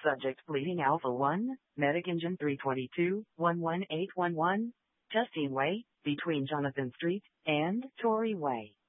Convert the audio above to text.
Subject bleeding Alpha 1, Medic Engine 322, 11811, Justine Way, between Jonathan Street and Torrey Way.